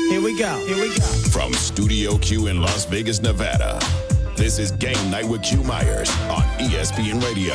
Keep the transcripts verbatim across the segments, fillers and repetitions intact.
Here we go. Here we go. From Studio Q in Las Vegas, Nevada, this is Game Night with Q Myers on E S P N Radio.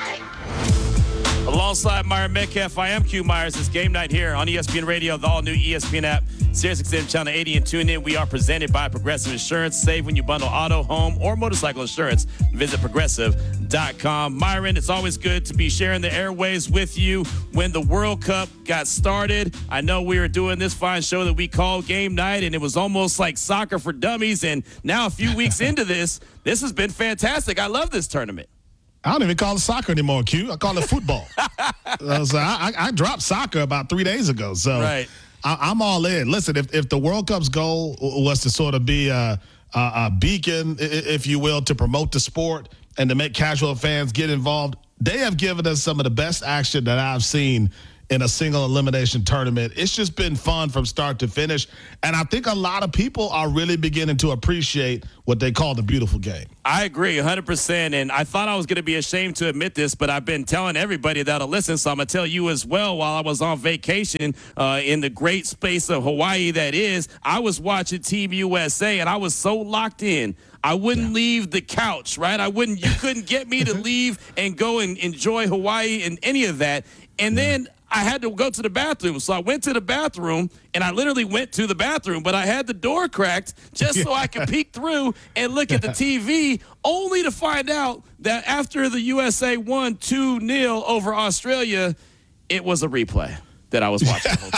Alongside Myron Metcalf, I am Q Myers. It's Game Night here on E S P N Radio, the all-new E S P N app, SiriusXM Channel eighty, and tune in. We are presented by Progressive Insurance. Save when you bundle auto, home, or motorcycle insurance. Visit progressive dot com. Myron, it's always good to be sharing the airwaves with you. When the World Cup got started, I know we were doing this fine show that we call Game Night, and it was almost like soccer for dummies. And now a few weeks into this, this has been fantastic. I love this tournament. I don't even call it soccer anymore, Q. I call it football. uh, so I, I, I dropped soccer about three days ago. So right. I, I'm all in. Listen, if, if the World Cup's goal was to sort of be a, a, a beacon, if you will, to promote the sport and to make casual fans get involved, they have given us some of the best action that I've seen in a single elimination tournament. It's just been fun from start to finish. And I think a lot of people are really beginning to appreciate what they call the beautiful game. I agree one hundred percent. And I thought I was going to be ashamed to admit this, but I've been telling everybody that'll listen. So I'm going to tell you as well. While I was on vacation uh, in the great space of Hawaii that is, I was watching Team U S A, and I was so locked in. I wouldn't yeah. leave the couch, right? I wouldn't, you couldn't get me to leave and go and enjoy Hawaii and any of that. And yeah. then I had to go to the bathroom. So I went to the bathroom, and I literally went to the bathroom, but I had the door cracked just so I could peek through and look at the T V, only to find out that after the U S A won two nil over Australia, it was a replay that I was watching the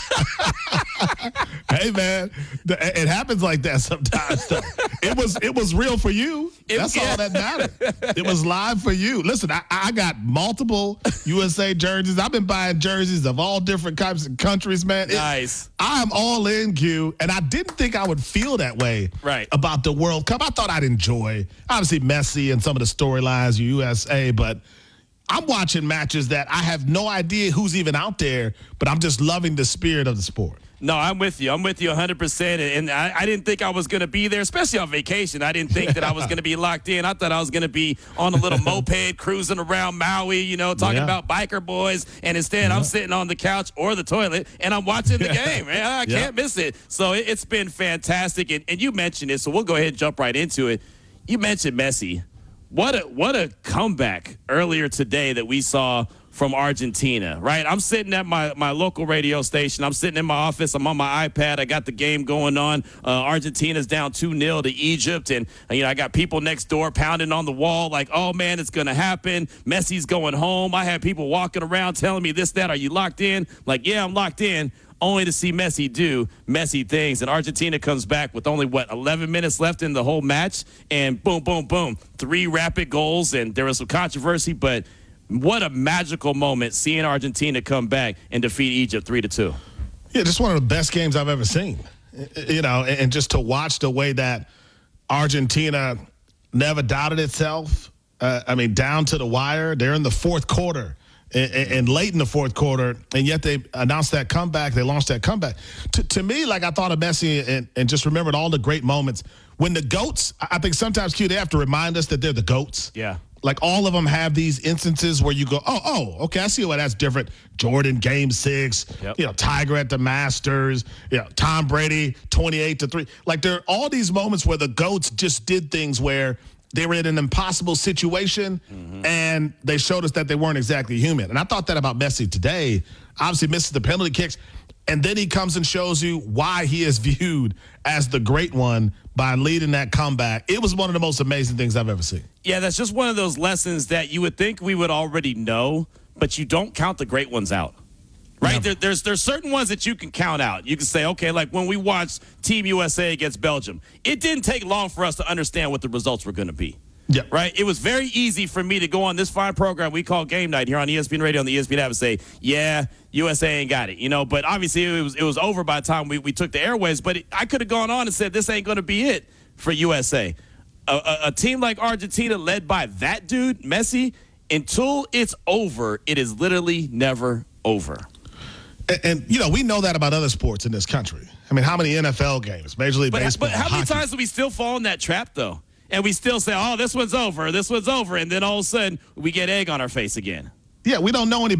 whole time. Hey, man, it happens like that sometimes. Though. It was it was real for you. It, That's yeah. all that mattered. It was live for you. Listen, I, I got multiple U S A jerseys. I've been buying jerseys of all different types of countries, man. It, nice. I'm all in, Q, and I didn't think I would feel that way right. about the World Cup. I thought I'd enjoy, obviously, Messi and some of the storylines, U S A, but I'm watching matches that I have no idea who's even out there, but I'm just loving the spirit of the sport. No, I'm with you. I'm with you one hundred percent. And I, I didn't think I was going to be there, especially on vacation. I didn't think that I was going to be locked in. I thought I was going to be on a little moped cruising around Maui, you know, talking yeah. about biker boys. And instead, yeah. I'm sitting on the couch or the toilet, and I'm watching the game. Man, I yeah. can't miss it. So it, it's been fantastic. And, and you mentioned it, so we'll go ahead and jump right into it. You mentioned Messi. What a what a comeback earlier today that we saw from Argentina, right? I'm sitting at my, my local radio station. I'm sitting in my office. I'm on my iPad. I got the game going on. Uh, Argentina's down two nil to Egypt. And, you know, I got people next door pounding on the wall like, oh, man, it's going to happen. Messi's going home. I had people walking around telling me this, that. Are you locked in? Like, yeah, I'm locked in. Only to see Messi do Messi things. And Argentina comes back with only, what, eleven minutes left in the whole match. And boom, boom, boom. Three rapid goals. And there was some controversy, but what a magical moment seeing Argentina come back and defeat Egypt three to two. Yeah, just one of the best games I've ever seen. You know, and just to watch the way that Argentina never doubted itself. Uh, I mean, down to the wire. They're in the fourth quarter. And, and late in the fourth quarter, and yet they announced that comeback. They launched that comeback. To, to me, like I thought of Messi and, and just remembered all the great moments. When the GOATs, I think sometimes, Q, they have to remind us that they're the GOATs. Yeah. Like all of them have these instances where you go, oh, oh, okay, I see why that's different. Jordan, game six, yep. you know, Tiger at the Masters, you know, Tom Brady, twenty-eight to three. Like there are all these moments where the GOATs just did things where they were in an impossible situation, mm-hmm. and they showed us that they weren't exactly human. And I thought that about Messi today. Obviously misses the penalty kicks, and then he comes and shows you why he is viewed as the great one by leading that comeback. It was one of the most amazing things I've ever seen. Yeah, that's just one of those lessons that you would think we would already know, but you don't count the great ones out. Right? Yeah. There, there's there's certain ones that you can count out. You can say, okay, like when we watched Team U S A against Belgium, it didn't take long for us to understand what the results were going to be. Yeah. Right? It was very easy for me to go on this fine program we call Game Night here on E S P N Radio on the E S P N app and say, yeah, U S A ain't got it. You know, but obviously it was it was over by the time we, we took the airways. But it, I could have gone on and said this ain't going to be it for U S A. A, a, a team like Argentina led by that dude, Messi, until it's over, it is literally never over. And, and, you know, we know that about other sports in this country. I mean, how many N F L games, Major League but, Baseball, But how many hockey? times do we still fall in that trap, though? And we still say, oh, this one's over, this one's over, and then all of a sudden we get egg on our face again. Yeah, we don't know any better.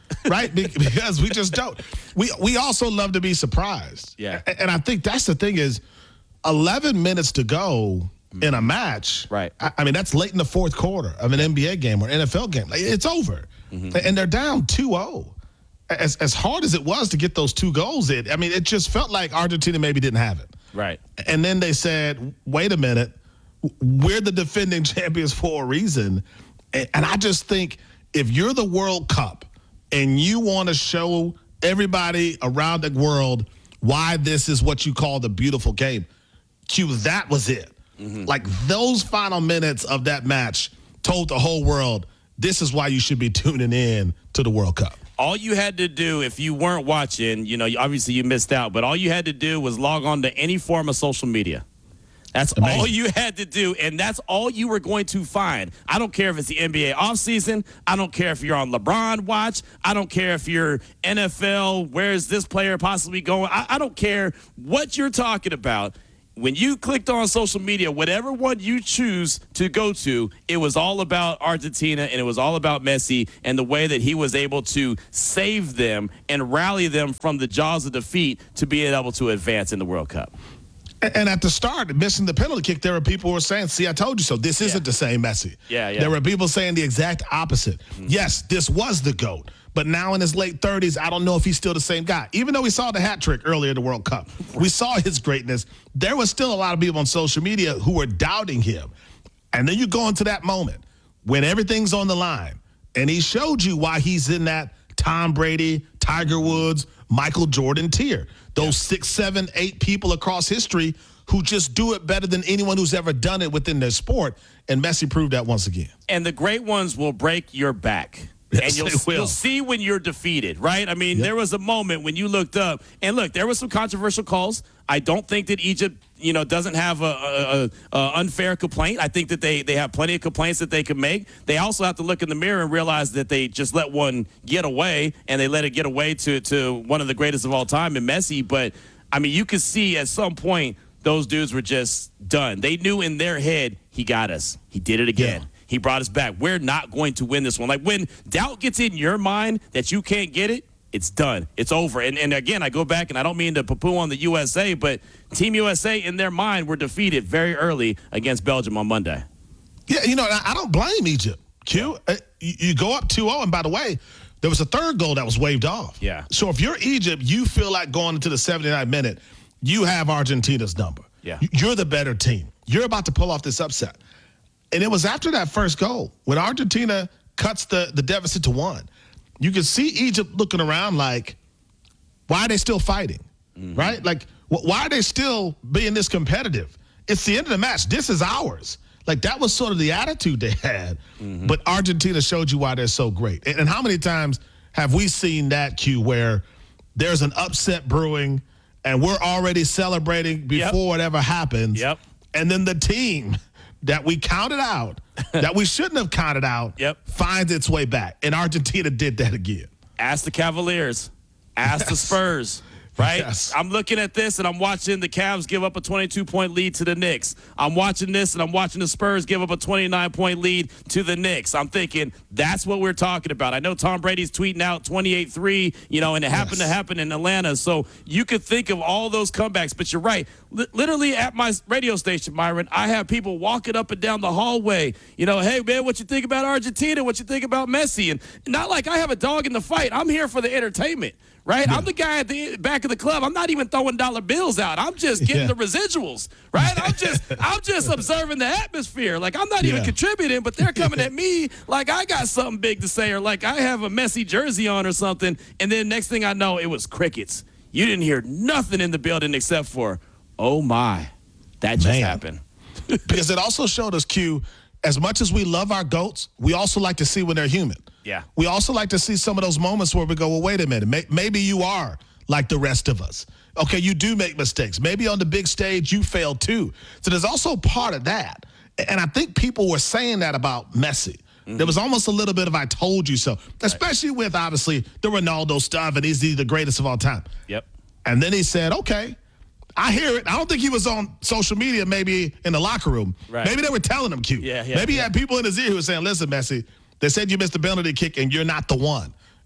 right? Because we just don't. We we also love to be surprised. Yeah. And I think that's the thing is eleven minutes to go in a match. Right. I, I mean, that's late in the fourth quarter of an N B A game or N F L game. Like, it's over. Mm-hmm. And they're down two oh. As, as hard as it was to get those two goals in, I mean, it just felt like Argentina maybe didn't have it. Right. And then they said, wait a minute, we're the defending champions for a reason. And, and I just think if you're the World Cup and you want to show everybody around the world why this is what you call the beautiful game, Q, that was it. Mm-hmm. Like those final minutes of that match told the whole world, this is why you should be tuning in to the World Cup. All you had to do, if you weren't watching, you know, obviously you missed out, but all you had to do was log on to any form of social media. That's Amazing. All you had to do, and that's all you were going to find. I don't care if it's the N B A offseason. I don't care if you're on LeBron watch. I don't care if you're N F L, where's this player possibly going? I, I don't care what you're talking about. When you clicked on social media, whatever one you choose to go to, it was all about Argentina and it was all about Messi and the way that he was able to save them and rally them from the jaws of defeat to be able to advance in the World Cup. And at the start, missing the penalty kick, there were people who were saying, see, I told you so. This isn't yeah. the same Messi. Yeah, yeah. There were people saying the exact opposite. Mm-hmm. Yes, this was the GOAT. But now in his late thirties, I don't know if he's still the same guy. Even though we saw the hat trick earlier in the World Cup, we saw his greatness. There was still a lot of people on social media who were doubting him. And then you go into that moment when everything's on the line, and he showed you why he's in that Tom Brady, Tiger Woods, Michael Jordan tier. Those yeah. six, seven, eight people across history who just do it better than anyone who's ever done it within their sport. And Messi proved that once again. And the great ones will break your back. Yes, and you'll, you'll see when you're defeated, right? I mean, yep. there was a moment when you looked up, and look, there were some controversial calls. I don't think that Egypt, you know, doesn't have a, a, a unfair complaint. I think that they, they have plenty of complaints that they could make. They also have to look in the mirror and realize that they just let one get away, and they let it get away to, to one of the greatest of all time in Messi. But, I mean, you could see at some point those dudes were just done. They knew in their head, he got us. He did it again. Yeah. He brought us back. We're not going to win this one. Like when doubt gets in your mind that you can't get it, it's done. It's over. And and again, I go back and I don't mean to poo-poo on the U S A, but Team U S A in their mind were defeated very early against Belgium on Monday. Yeah, you know, I don't blame Egypt. Q, yeah. you go up two oh, and by the way, there was a third goal that was waved off. Yeah. So if you're Egypt, you feel like going into the seventy-ninth minute, you have Argentina's number. Yeah. You're the better team. You're about to pull off this upset. And it was after that first goal, when Argentina cuts the, the deficit to one, you could see Egypt looking around like, why are they still fighting, mm-hmm. right? Like, wh- why are they still being this competitive? It's the end of the match. This is ours. Like, that was sort of the attitude they had. Mm-hmm. But Argentina showed you why they're so great. And, and how many times have we seen that, Q, where there's an upset brewing and we're already celebrating before yep. it ever happens. Yep. And then the team that we counted out, that we shouldn't have counted out, yep. finds its way back. And Argentina did that again. Ask the Cavaliers. Ask yes. the Spurs. Right? Yes. I'm looking at this and I'm watching the Cavs give up a twenty-two point lead to the Knicks. I'm watching this and I'm watching the Spurs give up a twenty-nine point lead to the Knicks. I'm thinking that's what we're talking about. I know Tom Brady's tweeting out twenty-eight three, you know, and it happened yes. to happen in Atlanta. So you could think of all those comebacks, but you're right. L- literally at my radio station, Myron, I have people walking up and down the hallway, you know, hey, man, what you think about Argentina? What you think about Messi? And not like I have a dog in the fight. I'm here for the entertainment. Right? Yeah. I'm the guy at the back of the club. I'm not even throwing dollar bills out. I'm just getting yeah. the residuals. Right? I'm just I'm just observing the atmosphere. Like I'm not yeah. even contributing, but they're coming at me like I got something big to say or like I have a Messi jersey on or something. And then next thing I know, it was crickets. You didn't hear nothing in the building except for, oh my, that just Man. happened. Because it also showed us, Q, as much as we love our GOATs, we also like to see when they're human. Yeah. We also like to see some of those moments where we go, well, wait a minute. May- maybe you are like the rest of us. Okay, you do make mistakes. Maybe on the big stage you fail too. So there's also part of that. And I think people were saying that about Messi. Mm-hmm. There was almost a little bit of I told you so, especially right. with, obviously, the Ronaldo stuff, and he's the, the greatest of all time. Yep. And then he said, okay, I hear it. I don't think he was on social media, maybe in the locker room. Right. Maybe they were telling him, Q. Yeah, yeah, maybe yeah. he had people in his ear who were saying, listen, Messi, they said you missed the penalty kick and you're not the one.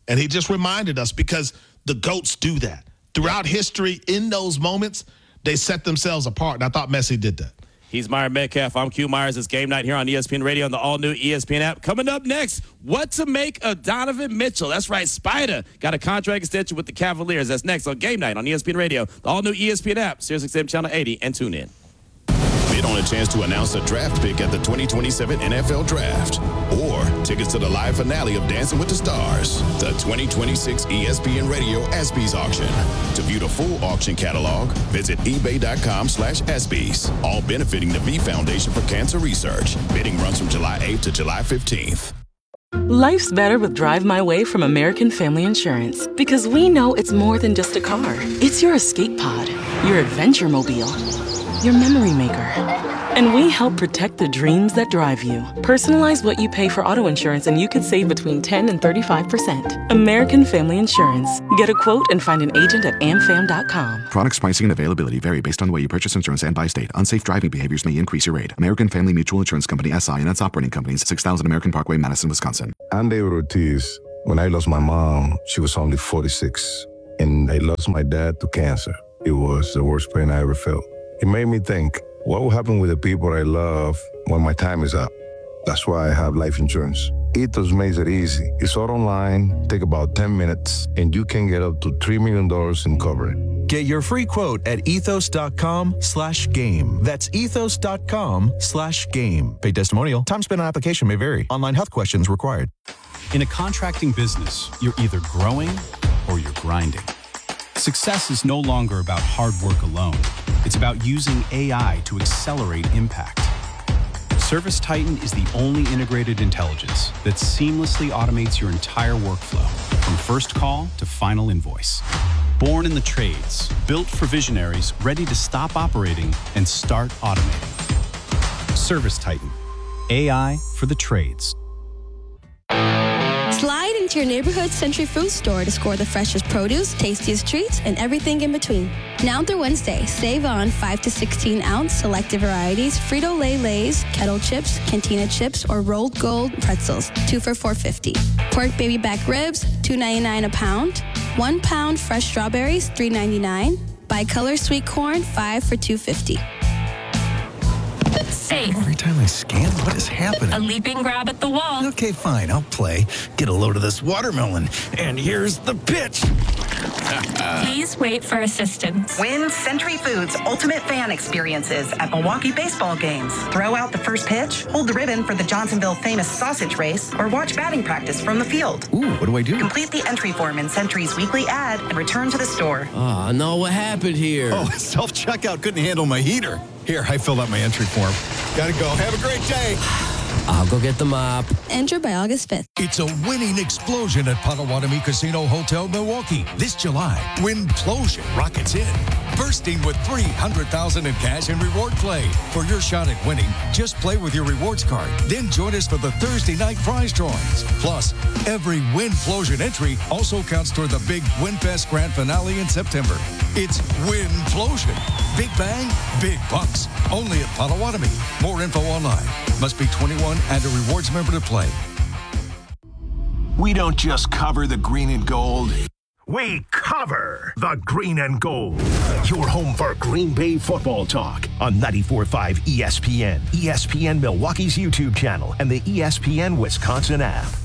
And he just reminded us because the GOATs do that. Throughout history, in those moments, they set themselves apart. And I thought Messi did that. He's Meyer Metcalf. I'm Q Myers. It's Game Night here on E S P N Radio and the all-new E S P N app. Coming up next, what to make of Donovan Mitchell. That's right, Spider got a contract extension with the Cavaliers. That's next on Game Night on E S P N Radio, the all-new E S P N app, Sirius X M Channel eighty, and tune in. Bid on a chance to announce a draft pick at the twenty twenty-seven N F L Draft. Or tickets to the live finale of Dancing with the Stars. The twenty twenty-six E S P N Radio ESPYs auction. To view the full auction catalog, visit ebay.com slash ESPYs. All benefiting the V Foundation for Cancer Research. Bidding runs from July eighth to July fifteenth. Life's better with Drive My Way from American Family Insurance. Because we know it's more than just a car. It's your escape pod, your adventure mobile, your memory maker. And we help protect the dreams that drive you. Personalize what you pay for auto insurance and you could save between ten and thirty-five percent. American Family Insurance. Get a quote and find an agent at am fam dot com. Products, pricing, and availability vary based on the way you purchase insurance and by state. Unsafe driving behaviors may increase your rate. American Family Mutual Insurance Company, S I and its operating companies, six thousand American Parkway, Madison, Wisconsin. I'm David Ortiz. When I lost my mom, she was only forty-six. And I lost my dad to cancer. It was the worst pain I ever felt. It made me think, what will happen with the people I love when my time is up? That's why I have life insurance. Ethos makes it easy. It's all online, take about ten minutes, and you can get up to three million dollars in coverage. Get your free quote at ethos.com slash game. That's ethos.com slash game. Paid testimonial. Time spent on application may vary. Online health questions required. In a contracting business, you're either growing or you're grinding. Success is no longer about hard work alone. It's about using A I to accelerate impact. ServiceTitan is the only integrated intelligence that seamlessly automates your entire workflow, from first call to final invoice. Born in the trades, built for visionaries ready to stop operating and start automating. ServiceTitan, A I for the trades. Slide into your neighborhood Century Food Store to score the freshest produce, tastiest treats, and everything in between. Now through Wednesday, save on five to sixteen ounce selected varieties, Frito-Lay Lay's, Kettle Chips, Cantina Chips, or Rolled Gold pretzels, two for four fifty. Pork baby back ribs, two ninety-nine a pound. One pound fresh strawberries, three ninety-nine. Bicolor sweet corn, five for two fifty. Safe. Every time I scan, what is happening? A leaping grab at the wall. Okay, fine, I'll play. Get a load of this watermelon. And here's the pitch. Please wait for assistance. Win Century Foods Ultimate Fan Experiences at Milwaukee baseball games. Throw out the first pitch, hold the ribbon for the Johnsonville famous sausage race, or watch batting practice from the field. Ooh, what do I do? Complete the entry form in Century's weekly ad and return to the store. Oh, no, what happened here? Oh, self-checkout couldn't handle my heater. Here, I filled out my entry form. Gotta go. Have a great day. I'll go get the mop. Enter by August fifth. It's a winning explosion at Potawatomi Casino Hotel Milwaukee. This July, Winplosion rockets in. Bursting with three hundred thousand dollars in cash and reward play. For your shot at winning, just play with your rewards card. Then join us for the Thursday night prize drawings. Plus, every Winplosion entry also counts toward the big WinFest Grand Finale in September. It's Winplosion. Big bang, big bucks. Only at Potawatomi. More info online. Must be twenty-one and a rewards member to play. We don't just cover the green and gold. We cover the green and gold. Your home for Green Bay football talk on ninety-four point five E S P N, E S P N Milwaukee's YouTube channel, and the E S P N Wisconsin app.